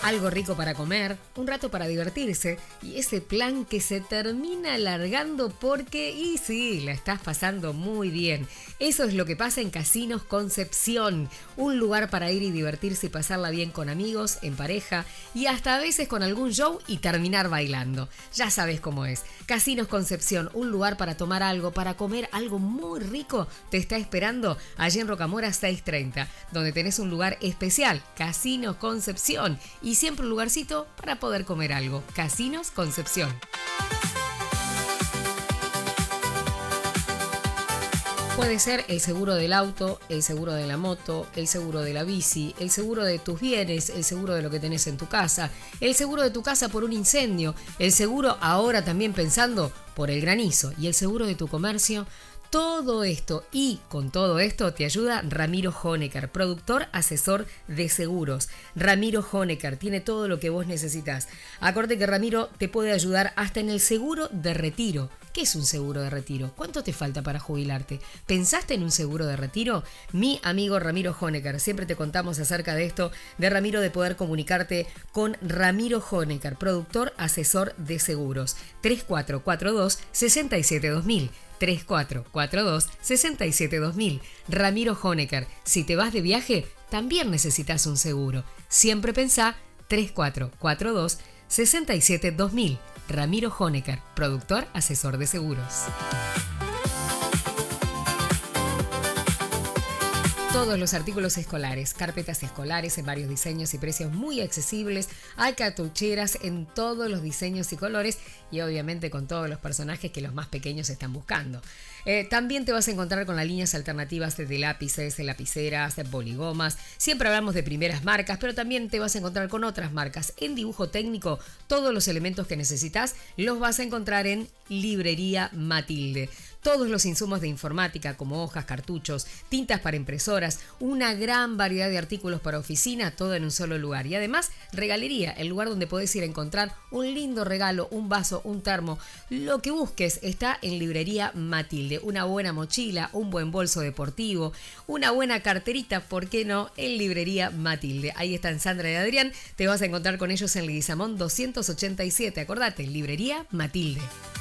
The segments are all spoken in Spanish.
algo rico para comer, un rato para divertirse y ese plan que se termina alargando porque, y sí, la estás pasando muy bien. Eso es lo que pasa en Casinos Concepción, un lugar para ir y divertirse y pasarla bien con amigos, en pareja y hasta a veces con algún show y terminar bailando. Ya sabes cómo es. Casinos Concepción, un lugar para tomar algo, para comer algo muy rico, te está esperando allí en Rocamora 630, donde tenés un lugar especial, Casinos Concepción, y siempre un lugarcito para poder comer algo. Casinos Concepción. Puede ser el seguro del auto, el seguro de la moto, el seguro de la bici, el seguro de tus bienes, el seguro de lo que tenés en tu casa, el seguro de tu casa por un incendio, el seguro ahora también pensando por el granizo y el seguro de tu comercio. Todo esto y con todo esto te ayuda Ramiro Honecker, productor asesor de seguros. Ramiro Honecker tiene todo lo que vos necesitas. Acordate que Ramiro te puede ayudar hasta en el seguro de retiro. ¿Qué es un seguro de retiro? ¿Cuánto te falta para jubilarte? ¿Pensaste en un seguro de retiro? Mi amigo Ramiro Honecker, siempre te contamos acerca de esto, de Ramiro, de poder comunicarte con Ramiro Honecker, productor asesor de seguros. 3442-672000. 3442-672000. Ramiro Honecker, si te vas de viaje, también necesitas un seguro. Siempre pensá 3442-672000. Ramiro Honecker, productor asesor de seguros. Todos los artículos escolares, carpetas escolares en varios diseños y precios muy accesibles. Hay cartucheras en todos los diseños y colores y obviamente con todos los personajes que los más pequeños están buscando. También te vas a encontrar con las líneas alternativas de lápices, de lapiceras, de boligomas. Siempre hablamos de primeras marcas, pero también te vas a encontrar con otras marcas. En dibujo técnico, todos los elementos que necesitas los vas a encontrar en Librería Matilde. Todos los insumos de informática como hojas, cartuchos, tintas para impresoras, una gran variedad de artículos para oficina, todo en un solo lugar. Y además, regalería, el lugar donde podés ir a encontrar un lindo regalo, un vaso, un termo. Lo que busques está en Librería Matilde. Una buena mochila, un buen bolso deportivo, una buena carterita, ¿por qué no? En Librería Matilde. Ahí están Sandra y Adrián. Te vas a encontrar con ellos en Leguizamón 287. Acordate, Librería Matilde.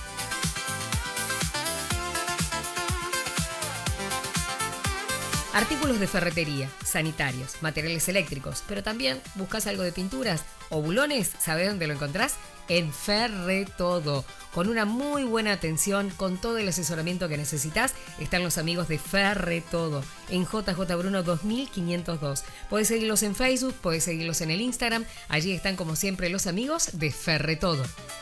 Artículos de ferretería, sanitarios, materiales eléctricos, pero también buscas algo de pinturas o bulones, ¿sabés dónde lo encontrás? En Ferretodo, con una muy buena atención, con todo el asesoramiento que necesitas, están los amigos de Ferretodo, en JJ Bruno 2502. Podés seguirlos en Facebook, podés seguirlos en el Instagram, allí están como siempre los amigos de Ferretodo.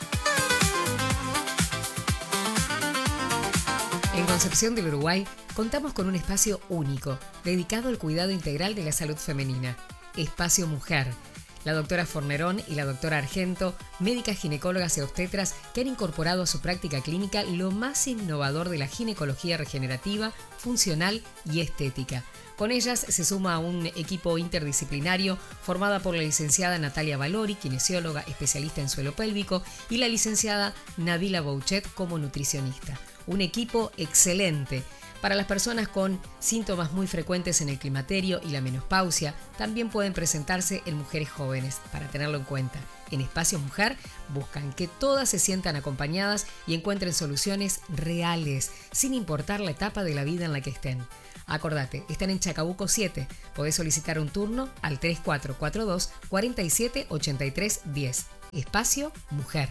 En Concepción del Uruguay contamos con un espacio único, dedicado al cuidado integral de la salud femenina. Espacio Mujer. La doctora Fornerón y la doctora Argento, médicas ginecólogas y obstetras que han incorporado a su práctica clínica lo más innovador de la ginecología regenerativa, funcional y estética. Con ellas se suma un equipo interdisciplinario formada por la licenciada Natalia Valori, kinesióloga especialista en suelo pélvico, y la licenciada Nabila Bouchet como nutricionista. Un equipo excelente. Para las personas con síntomas muy frecuentes en el climaterio y la menopausia, también pueden presentarse en mujeres jóvenes, para tenerlo en cuenta. En Espacio Mujer buscan que todas se sientan acompañadas y encuentren soluciones reales, sin importar la etapa de la vida en la que estén. Acordate, están en Chacabuco 7. Podés solicitar un turno al 3442 47 83 10. Espacio Mujer.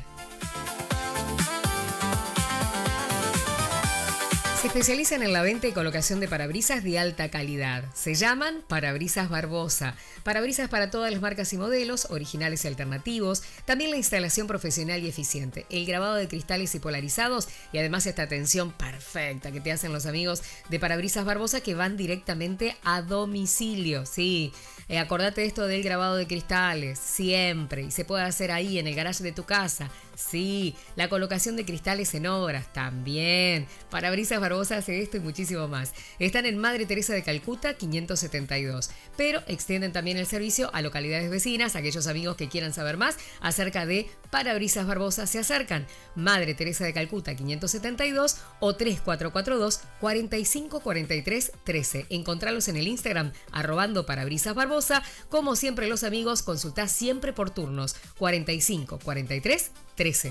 Se especializan en la venta y colocación de parabrisas de alta calidad. Se llaman Parabrisas Barbosa. Parabrisas para todas las marcas y modelos, originales y alternativos. También la instalación profesional y eficiente. El grabado de cristales y polarizados. Y además esta atención perfecta que te hacen los amigos de Parabrisas Barbosa, que van directamente a domicilio. Sí, acordate esto del grabado de cristales. Siempre. Y se puede hacer ahí en el garaje de tu casa. Sí, la colocación de cristales en obras también. Parabrisas Barbosa hace esto y muchísimo más. Están en Madre Teresa de Calcuta 572, pero extienden también el servicio a localidades vecinas. Aquellos amigos que quieran saber más acerca de Parabrisas Barbosa se acercan. Madre Teresa de Calcuta 572 o 3442 4543 13. Encontralos en el Instagram @parabrisas Barbosa. Como siempre los amigos, consultá siempre por turnos 45 43 13.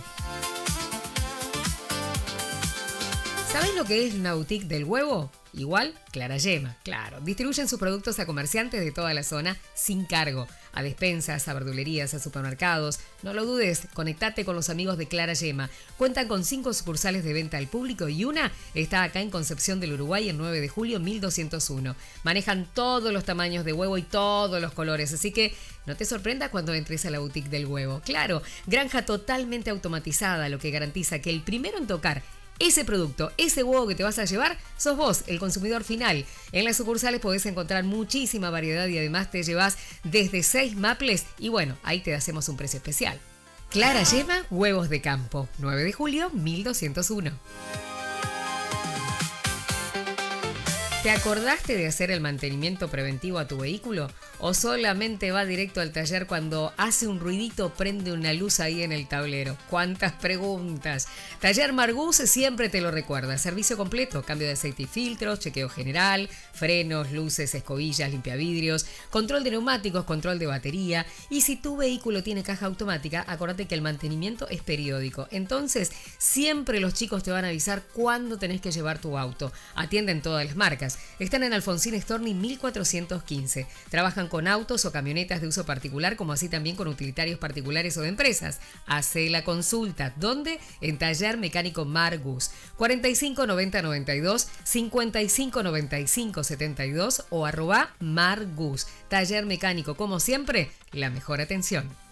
¿Sabés lo que es una boutique del huevo? Igual, Clara Yema, claro. Distribuyen sus productos a comerciantes de toda la zona sin cargo. A despensas, a verdulerías, a supermercados. No lo dudes, conectate con los amigos de Clara Yema. Cuentan con 5 sucursales de venta al público y una está acá en Concepción del Uruguay, en 9 de julio 1201. Manejan todos los tamaños de huevo y todos los colores, así que no te sorprenda cuando entres a la boutique del huevo. Claro, granja totalmente automatizada, lo que garantiza que el primero en tocar ese producto, ese huevo que te vas a llevar, sos vos, el consumidor final. En las sucursales podés encontrar muchísima variedad y además te llevas desde 6 maples y bueno, ahí te hacemos un precio especial. Clara Yema, huevos de campo, 9 de julio 1201. ¿Te acordaste de hacer el mantenimiento preventivo a tu vehículo? ¿O solamente va directo al taller cuando hace un ruidito, prende una luz ahí en el tablero? ¡Cuántas preguntas! Taller Margus siempre te lo recuerda. Servicio completo, cambio de aceite y filtros, chequeo general, frenos, luces, escobillas, limpiavidrios, control de neumáticos, control de batería. Y si tu vehículo tiene caja automática, acordate que el mantenimiento es periódico. Entonces, siempre los chicos te van a avisar cuándo tenés que llevar tu auto. Atienden todas las marcas. Están en Alfonsín Storni 1415. Trabajan con autos o camionetas de uso particular, como así también con utilitarios particulares o de empresas. Hace la consulta. ¿Dónde? En Taller Mecánico Margus. 45 90 92, 55 95 72 o @Margus. Taller Mecánico, como siempre, la mejor atención.